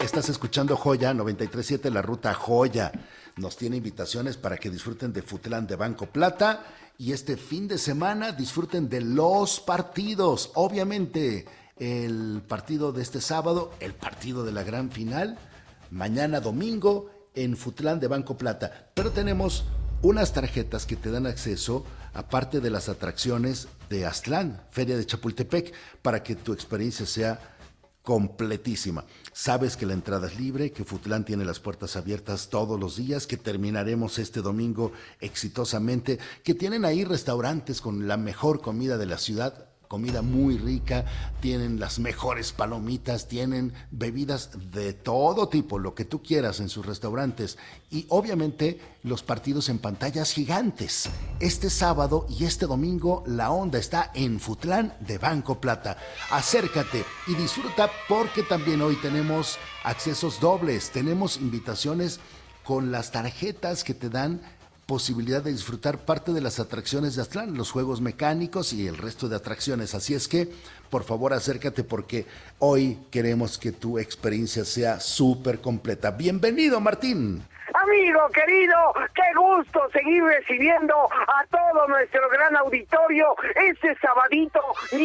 Estás escuchando Joya 93.7, la ruta Joya. Nos tiene invitaciones para que disfruten de Futlán de Banco Plata y este fin de semana disfruten de los partidos. Obviamente, el partido de este sábado, el partido de la gran final, mañana domingo en Futlán de Banco Plata. Pero tenemos unas tarjetas que te dan acceso, aparte de las atracciones de Aztlán, Feria de Chapultepec, para que tu experiencia sea completísima. Sabes que la entrada es libre, que Futlán tiene las puertas abiertas todos los días, que terminaremos este domingo exitosamente, que tienen ahí restaurantes con la mejor comida de la ciudad, comida muy rica, tienen las mejores palomitas, tienen bebidas de todo tipo, lo que tú quieras en sus restaurantes y obviamente los partidos en pantallas gigantes. Este sábado y este domingo la onda está en Futlán de Banco Plata. Acércate y disfruta porque también hoy tenemos accesos dobles, tenemos invitaciones con las tarjetas que te dan posibilidad de disfrutar parte de las atracciones de Aztlán, los juegos mecánicos y el resto de atracciones. Así es que, por favor, acércate porque hoy queremos que tu experiencia sea súper completa. Bienvenido, Martín. Amigo querido, qué gusto seguir recibiendo a todo nuestro gran auditorio este sabadito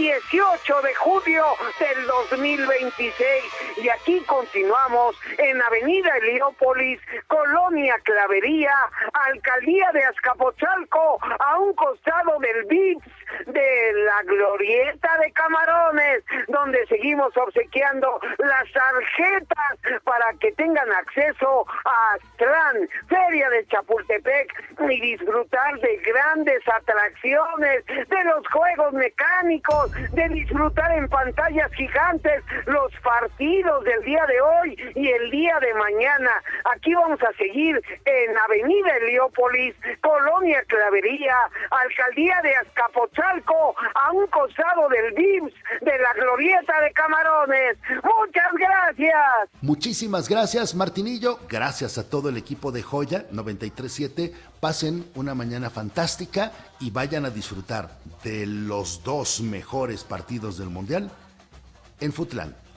18 de julio del 2026. Y aquí continuamos en Avenida Heliópolis, Colonia Clavería, Alcaldía de Azcapotzalco, a un costado del VIPS de la Glorieta de Camarones, donde seguimos obsequiando las tarjetas para que tengan acceso a Aztlán, Feria de Chapultepec y disfrutar de grandes atracciones, de los juegos mecánicos, de disfrutar en pantallas gigantes los partidos del día de hoy y el día de mañana. Aquí vamos a seguir en Avenida Heliópolis, Colonia Clavería, Alcaldía de Azcapotzalco, a un costado del VIPS de la Glorieta de Camarones. ¡Muchas gracias! Muchísimas gracias, Martinillo. Gracias a todo el equipo de Joya 93.7. Pasen una mañana fantástica y vayan a disfrutar de los dos mejores partidos del Mundial en Futlán.